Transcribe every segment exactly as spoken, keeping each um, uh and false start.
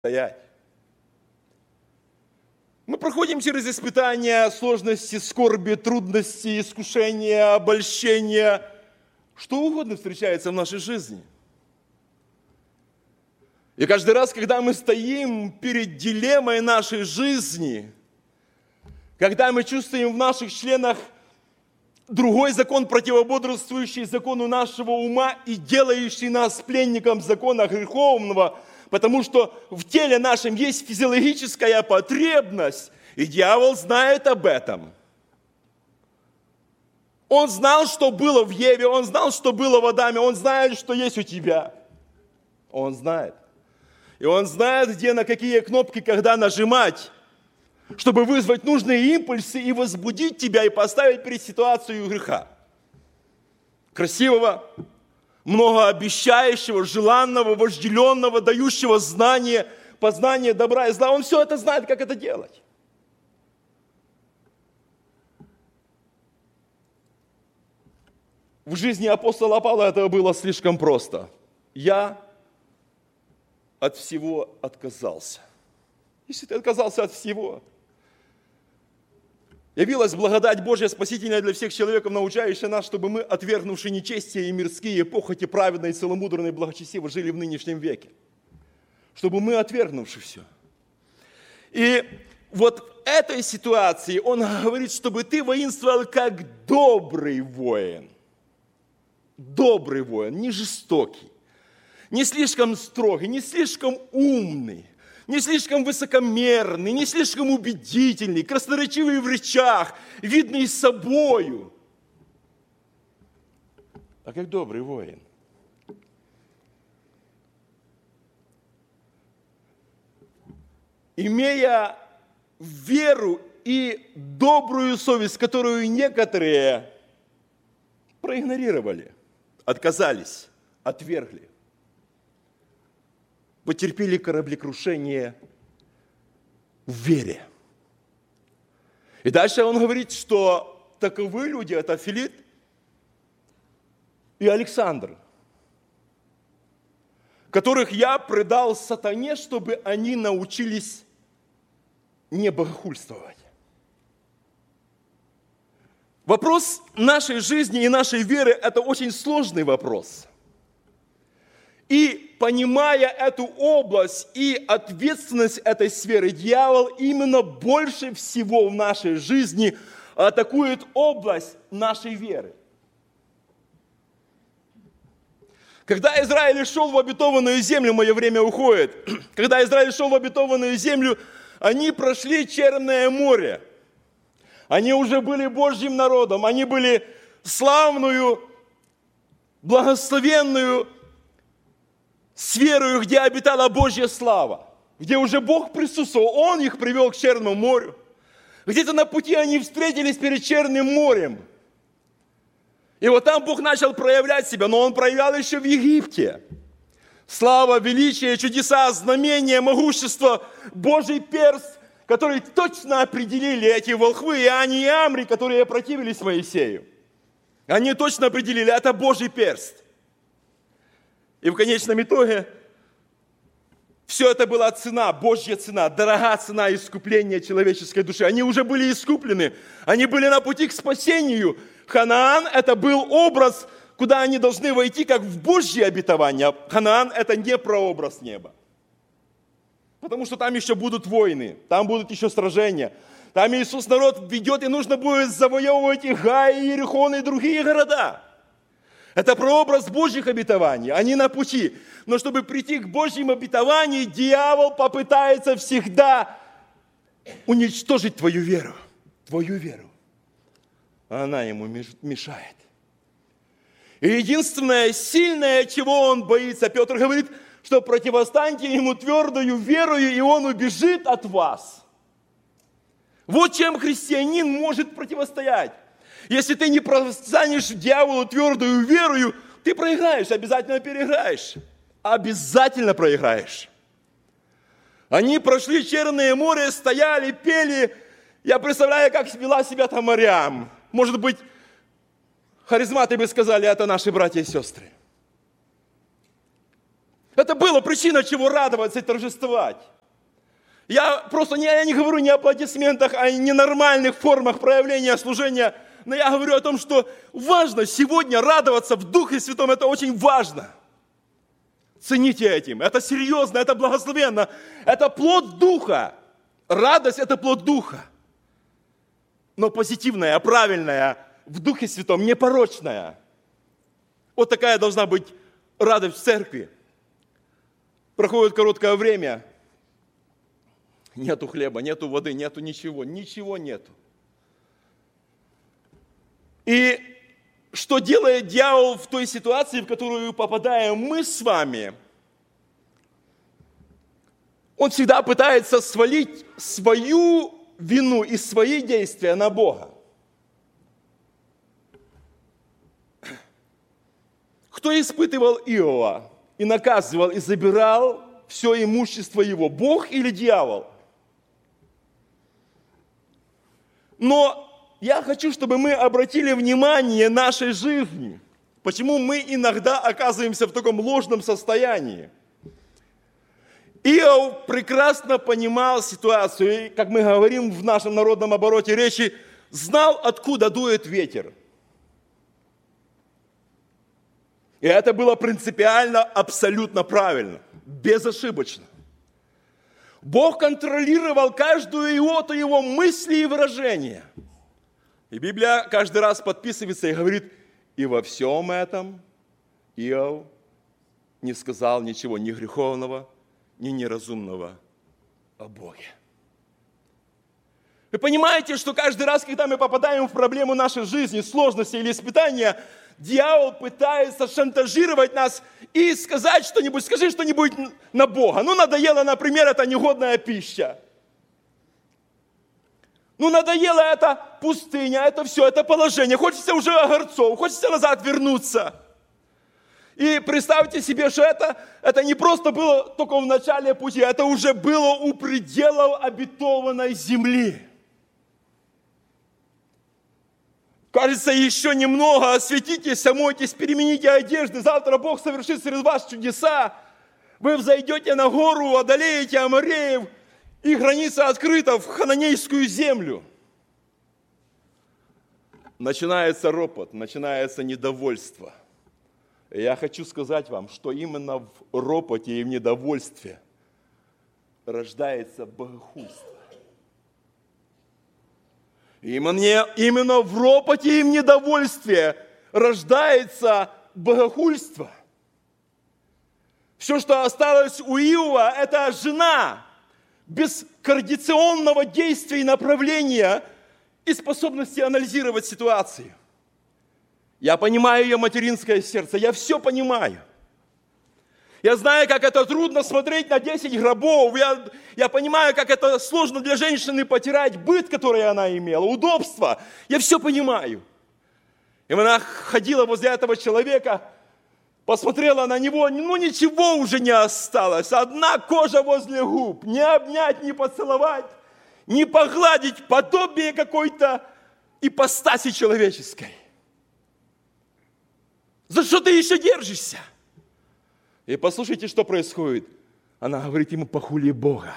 стоять. Мы проходим через испытания, сложности, скорби, трудности, искушения, обольщения. Что угодно встречается в нашей жизни. И каждый раз, когда мы стоим перед дилеммой нашей жизни, когда мы чувствуем в наших членах другой закон, противободрствующий закону нашего ума и делающий нас пленником закона греховного, потому что в теле нашем есть физиологическая потребность, и дьявол знает об этом. Он знал, что было в Еве, он знал, что было в Адаме, он знает, что есть у тебя. Он знает. И он знает, где, на какие кнопки, когда нажимать, чтобы вызвать нужные импульсы и возбудить тебя, и поставить перед ситуацией греха. Красивого, многообещающего, желанного, вожделенного, дающего знания, познание добра и зла. Он все это знает, как это делать. В жизни апостола Павла это было слишком просто. Я от всего отказался. Если ты отказался от всего, явилась благодать Божья спасительная для всех человеков, научающая нас, чтобы мы, отвергнувши нечестие и мирские похоти, праведно и целомудренно и благочестиво жили в нынешнем веке. Чтобы мы, отвергнувши все. И вот в этой ситуации он говорит, чтобы ты воинствовал как добрый воин. Добрый воин, не жестокий, не слишком строгий, не слишком умный, не слишком высокомерный, не слишком убедительный, красноречивый в речах, видный собою, а как добрый воин. Имея веру и добрую совесть, которую некоторые проигнорировали, отказались, отвергли, потерпели кораблекрушение в вере. И дальше он говорит, что таковы люди, это Филипп и Александр, которых я предал сатане, чтобы они научились не богохульствовать. Вопрос нашей жизни и нашей веры – это очень сложный вопрос. И понимая эту область и ответственность этой сферы, дьявол именно больше всего в нашей жизни атакует область нашей веры. Когда Израиль шел в обетованную землю, мое время уходит, когда Израиль шел в обетованную землю, они прошли Черное море. Они уже были Божьим народом, они были славную, благословенную сферою, где обитала Божья слава, где уже Бог присутствовал, Он их привел к Черному морю. Где-то на пути они встретились перед Черным морем. И вот там Бог начал проявлять себя, но Он проявлял еще в Египте. Слава, величие, чудеса, знамения, могущество, Божий перст, которые точно определили эти волхвы, Иоанни и Амри, которые противились Моисею. Они точно определили, это Божий перст. И в конечном итоге все это была цена, Божья цена, дорогая цена искупления человеческой души. Они уже были искуплены, они были на пути к спасению. Ханаан – это был образ, куда они должны войти, как в Божье обетование. Ханаан – это не прообраз неба. Потому что там еще будут войны, там будут еще сражения. Там Иисус народ ведет, и нужно будет завоевывать и Гай, и Иерихон, и другие города. Это прообраз Божьих обетований, они на пути. Но чтобы прийти к Божьим обетованиям, дьявол попытается всегда уничтожить твою веру. Твою веру. А она ему мешает. И единственное сильное, чего он боится, Петр говорит, что противостаньте ему твердою верою, и он убежит от вас. Вот чем христианин может противостоять. Если ты не противостанешь дьяволу твердою верою, ты проиграешь, обязательно переиграешь. Обязательно проиграешь. Они прошли Черное море, стояли, пели. Я представляю, как вела себя там Мариам. Может быть, харизматы бы сказали, это наши братья и сестры. Это была причина, чего радоваться и торжествовать. Я просто не, я не говорю не о аплодисментах, а о ненормальных формах проявления служения, но я говорю о том, что важно сегодня радоваться в Духе Святом, это очень важно. Цените этим, это серьезно, это благословенно, это плод Духа. Радость – это плод Духа, но позитивная, правильная, в Духе Святом, непорочная. Вот такая должна быть радость в церкви. Проходит короткое время, нету хлеба, нету воды, нету ничего, ничего нету. И что делает дьявол в той ситуации, в которую попадаем мы с вами? Он всегда пытается свалить свою вину и свои действия на Бога. Кто испытывал Иова и наказывал, и забирал все имущество его? Бог или дьявол? Но я хочу, чтобы мы обратили внимание нашей жизни. Почему мы иногда оказываемся в таком ложном состоянии? Иов прекрасно понимал ситуацию, и, как мы говорим в нашем народном обороте речи, знал, откуда дует ветер. И это было принципиально, абсолютно правильно, безошибочно. Бог контролировал каждую иоту его мысли и выражения. И Библия каждый раз подписывается и говорит, и во всем этом Иов не сказал ничего ни греховного, ни неразумного о Боге. Вы понимаете, что каждый раз, когда мы попадаем в проблему нашей жизни, сложности или испытания, дьявол пытается шантажировать нас и сказать что-нибудь, скажи что-нибудь на Бога. Ну, надоело, например, это негодная пища. Ну, надоело это пустыня, это все, это положение. Хочется уже огурцов, хочется назад вернуться. И представьте себе, что это, это не просто было только в начале пути, это уже было у пределов обетованной земли. Кажется, еще немного, осветитесь, омойтесь, перемените одежды, завтра Бог совершит среди вас чудеса. Вы взойдете на гору, одолеете Амореев, и граница открыта в хананейскую землю. Начинается ропот, начинается недовольство. И я хочу сказать вам, что именно в ропоте и в недовольстве рождается богохульство. Именно, именно в ропоте и в недовольстве рождается богохульство. Все, что осталось у Иова, это жена без координационного действия и направления и способности анализировать ситуацию. Я понимаю ее материнское сердце, я все понимаю. Я знаю, как это трудно смотреть на десять гробов. Я, я понимаю, как это сложно для женщины потерять быт, который она имела, удобство. Я все понимаю. И она ходила возле этого человека, посмотрела на него, ну ничего уже не осталось. Одна кожа возле губ. Не обнять, не поцеловать, не погладить подобие какой-то ипостаси человеческой. За что ты еще держишься? И послушайте, что происходит. Она говорит ему, похули Бога.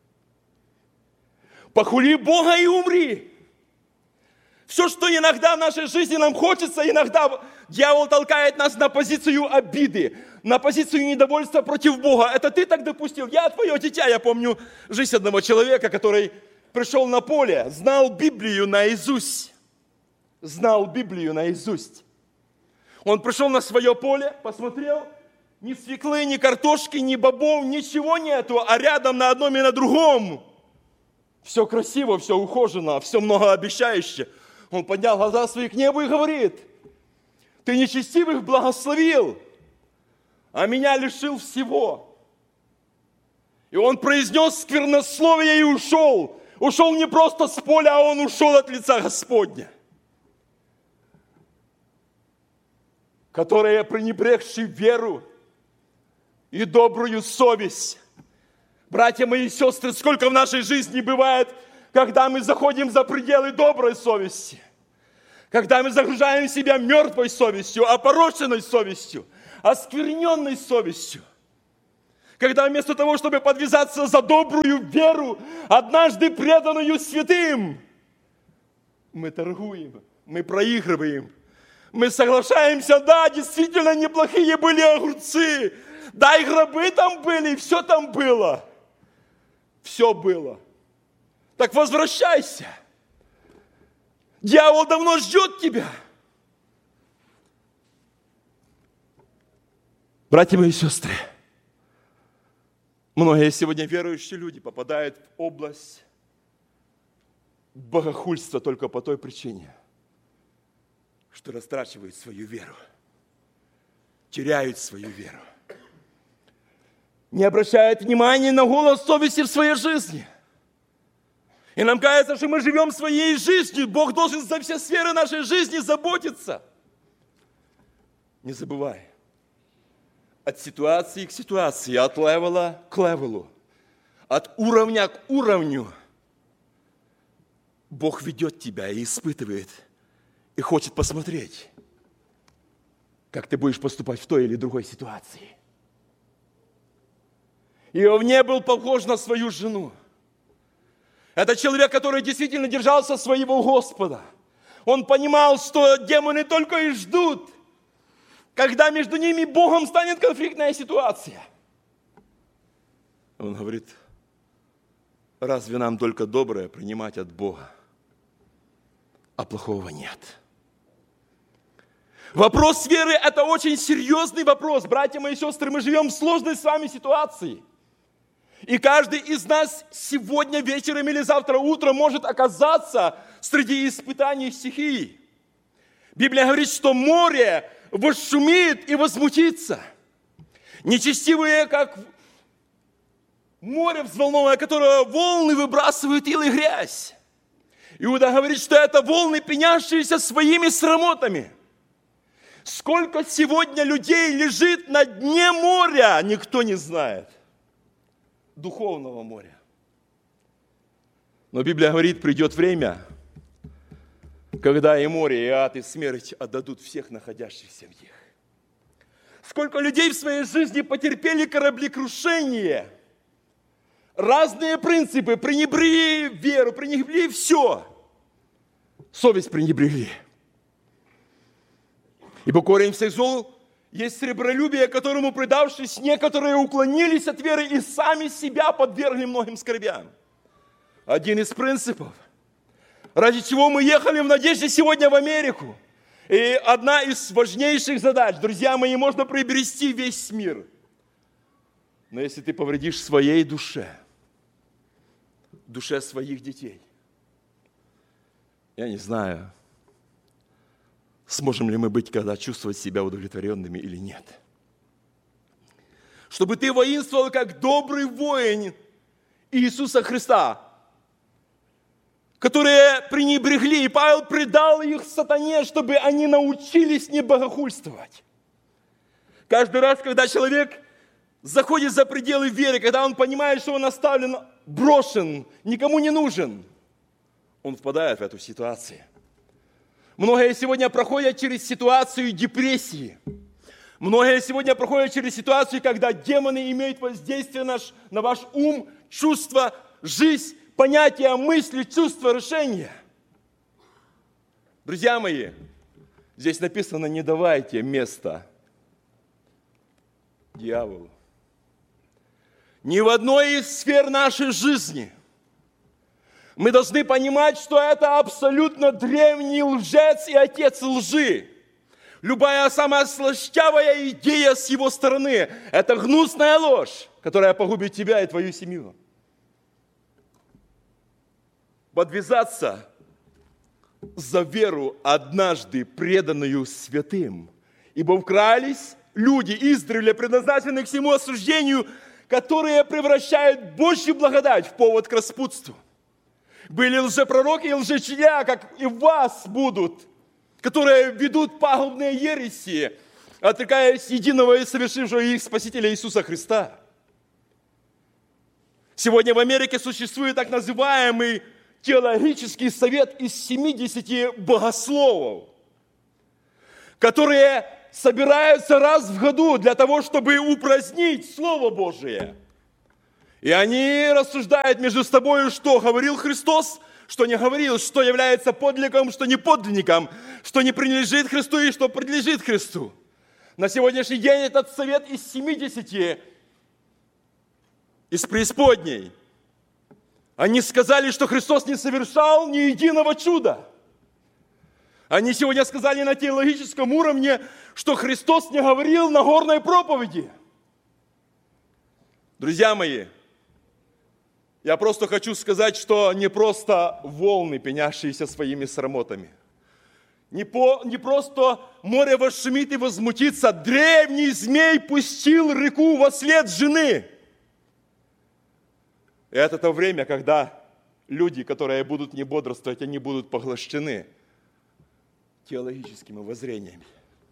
Похули Бога и умри. Все, что иногда в нашей жизни нам хочется, иногда дьявол толкает нас на позицию обиды, на позицию недовольства против Бога. Это ты так допустил. Я твое дитя. Я помню жизнь одного человека, который пришел на поле, знал Библию наизусть. Знал Библию наизусть. Он пришел на свое поле, посмотрел, ни свеклы, ни картошки, ни бобов, ничего нету, а рядом на одном и на другом все красиво, все ухожено, все многообещающе. Он поднял глаза свои к небу и говорит, ты нечестивых благословил, а меня лишил всего. И он произнес сквернословие и ушел. Ушел не просто с поля, а он ушел от лица Господня. Которые, пренебрегши веру и добрую совесть. Братья мои и сестры, сколько в нашей жизни бывает, когда мы заходим за пределы доброй совести, когда мы загружаем себя мертвой совестью, опороченной совестью, оскверненной совестью. когда вместо того, чтобы подвязаться за добрую веру, однажды преданную святым, мы торгуем, мы проигрываем. Мы соглашаемся, да, действительно неплохие были огурцы, да, и гробы там были, и все там было. Все было. Так возвращайся. Дьявол давно ждет тебя. Братья мои и сестры, многие сегодня верующие люди попадают в область богохульства только по той причине, что растрачивают свою веру, теряют свою веру, не обращают внимания на голос совести в своей жизни. И нам кажется, что мы живем своей жизнью, Бог должен за все сферы нашей жизни заботиться. Не забывай, от ситуации к ситуации, от левела к левелу, от уровня к уровню Бог ведет тебя и испытывает, и хочет посмотреть, как ты будешь поступать в той или другой ситуации. Иов не был похож на свою жену. Это человек, который действительно держался своего Господа. Он понимал, что демоны только и ждут, когда между ними и Богом станет конфликтная ситуация. Он говорит, разве нам только доброе принимать от Бога, а плохого нет? Вопрос веры – это очень серьезный вопрос. Братья мои и сестры, мы живем в сложной с вами ситуации. И каждый из нас сегодня вечером или завтра утром может оказаться среди испытаний стихии. Библия говорит, что море возшумит и возмутится. Нечестивые, как море взволнованное, которое волны выбрасывают ил и грязь. Иуда говорит, что это волны, пенящиеся своими срамотами. Сколько сегодня людей лежит на дне моря, никто не знает. Духовного моря. Но Библия говорит, придет время, когда и море, и ад, и смерть отдадут всех находящихся в них. Сколько людей в своей жизни потерпели кораблекрушение, разные принципы, пренебрегли веру, пренебрегли все. Совесть пренебрегли. Ибо корень всех зол есть сребролюбие, которому, предавшись, некоторые уклонились от веры и сами себя подвергли многим скорбям. Один из принципов, ради чего мы ехали в надежде сегодня в Америку. И одна из важнейших задач, друзья мои, можно приобрести весь мир. Но если ты повредишь своей душе, душе своих детей, я не знаю, сможем ли мы быть, когда чувствовать себя удовлетворенными или нет. Чтобы ты воинствовал, как добрый воин Иисуса Христа, которые пренебрегли, и Павел предал их сатане, чтобы они научились не богохульствовать. Каждый раз, когда человек заходит за пределы веры, когда он понимает, что он оставлен, брошен, никому не нужен, он впадает в эту ситуацию. Многие сегодня проходят через ситуацию депрессии. Многие сегодня проходят через ситуацию, когда демоны имеют воздействие на ваш ум, чувства, жизнь, понятия, мысли, чувства, решения. Друзья мои, здесь написано, не давайте места дьяволу. Ни в одной из сфер нашей жизни мы должны понимать, что это абсолютно древний лжец и отец лжи. Любая самая слащавая идея с его стороны – это гнусная ложь, которая погубит тебя и твою семью. Подвязаться за веру, однажды преданную святым, ибо вкрались люди издревле, предназначенные к всему осуждению, которые превращают Божью благодать в повод к распутству. Были лжепророки и лжечия, как и вас будут, которые ведут пагубные ереси, отрекаясь единого и совершившего их Спасителя Иисуса Христа. Сегодня в Америке существует так называемый теологический совет из семидесяти богословов, которые собираются раз в году для того, чтобы упразднить Слово Божие. И они рассуждают между собой, что говорил Христос, что не говорил, что является подлинником, что не подлинником, что не принадлежит Христу и что принадлежит Христу. На сегодняшний день этот совет из семидесяти, из преисподней, они сказали, что Христос не совершал ни единого чуда. Они сегодня сказали на теологическом уровне, что Христос не говорил на горной проповеди. Друзья мои, я просто хочу сказать, что не просто волны, пенящиеся своими срамотами. Не, по, не просто море восшумит и возмутится. Древний змей пустил реку во след жены. И это то время, когда люди, которые будут не бодрствовать, они будут поглощены теологическими воззрениями.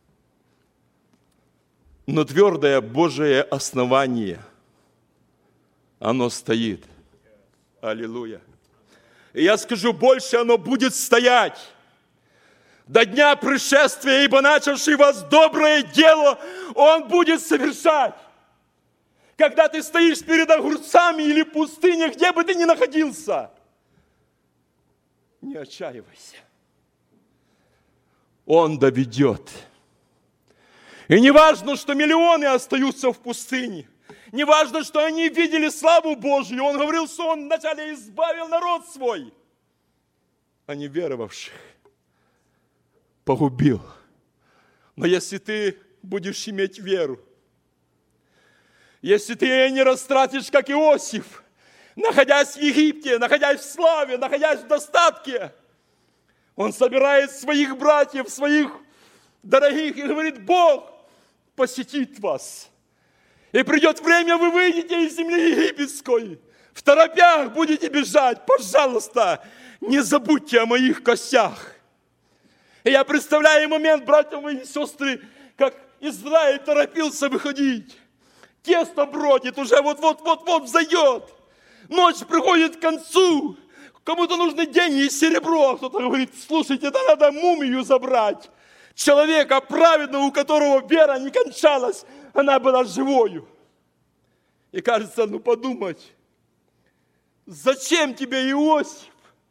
Но твердое Божие основание, оно стоит. Аллилуйя. И я скажу больше, оно будет стоять до дня пришествия, ибо начавший вас доброе дело, он будет совершать. Когда ты стоишь перед огурцами или пустыне, где бы ты ни находился, не отчаивайся. Он доведет. И не важно, что миллионы остаются в пустыне. Не важно, что они видели славу Божью. Он говорил, что Он вначале избавил народ свой, а не веровавших погубил. Но если ты будешь иметь веру, если ты ее не растратишь, как Иосиф, находясь в Египте, находясь в славе, находясь в достатке, он собирает своих братьев, своих дорогих и говорит, Бог посетит вас. И придет время, вы выйдете из земли египетской, в торопях будете бежать. Пожалуйста, не забудьте о моих костях. И я представляю момент, братья мои и сестры, как Израиль торопился выходить. Тесто бродит, уже вот-вот-вот-вот взойдет. Ночь приходит к концу. Кому-то нужны деньги и серебро. Кто-то говорит, слушайте, это надо мумию забрать. Человека праведного, у которого вера не кончалась, она была живою. И кажется, ну подумать, зачем тебе, Иосиф?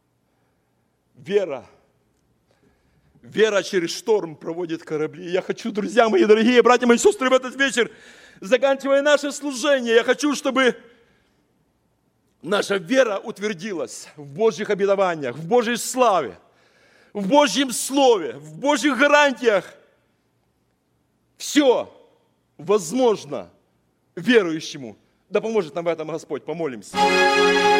Вера. Вера через шторм проводит корабли. Я хочу, друзья мои, дорогие братья мои сестры, в этот вечер, заканчивая наше служение, я хочу, чтобы наша вера утвердилась в Божьих обетованиях, в Божьей славе, в Божьем Слове, в Божьих гарантиях. Все возможно верующему. Да поможет нам в этом Господь. Помолимся.